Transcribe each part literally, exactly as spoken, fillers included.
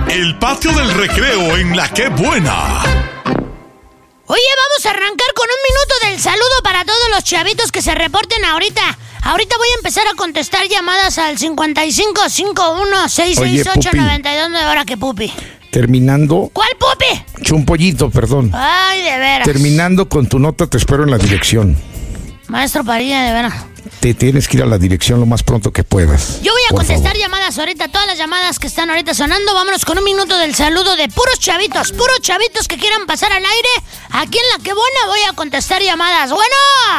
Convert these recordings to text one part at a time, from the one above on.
El patio del recreo en La Qué Buena. Oye, vamos a arrancar con un minuto del saludo para todos los chavitos que se reporten ahorita. Ahorita voy a empezar a contestar llamadas al cincuenta y cinco cincuenta y uno sesenta y seis ocho noventa y dos. Ahora que pupi. Terminando... ¿Cuál pupi? Chumpollito, perdón. Ay, de veras. Terminando con tu nota, te espero en la dirección. Maestro Padilla, de veras. Te tienes que ir a la dirección lo más pronto que puedas. Yo voy a por contestar favor. llamadas ahorita, todas las llamadas que están ahorita sonando. Vámonos con un minuto del saludo de puros chavitos, puros chavitos que quieran pasar al aire. Aquí en La Qué Buena voy a contestar llamadas. ¡Bueno!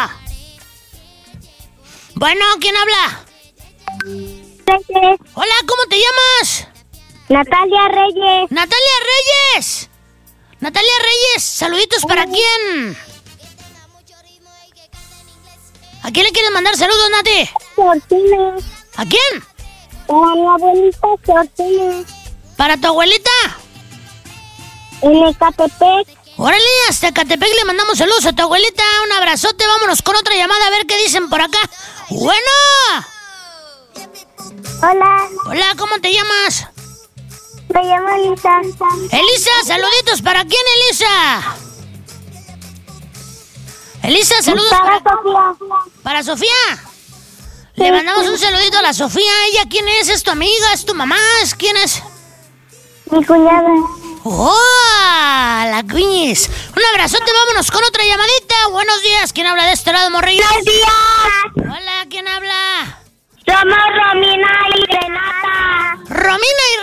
Bueno, ¿quién habla? Reyes. Hola, ¿cómo te llamas? Natalia Reyes. Natalia Reyes. Natalia Reyes, saluditos para quién. ¿A quién le quieres mandar saludos, Nati? Fortuna. ¿A quién? Para mi abuelita Fortuna. ¿Para tu abuelita? En Ecatepec. Órale, hasta Ecatepec le mandamos saludos a tu abuelita. Un abrazote, vámonos con otra llamada a ver qué dicen por acá. Bueno. Hola. Hola, ¿cómo te llamas? Me llamo Elisa. Elisa, saluditos. ¿Para quién, Elisa? Elisa, saludos Para para... Sofía. ¿Para Sofía? Le mandamos un saludito a la Sofía. ¿Ella quién es? ¿Es tu amiga? ¿Es tu mamá? ¿Es quién es? Mi cuñada. ¡Oh! La cuñis. Un abrazote, vámonos con otra llamadita. Buenos días. ¿Quién habla de este lado, morrillo? Buenos días. Hola, ¿quién habla? Somos Romina y Renata. Romina y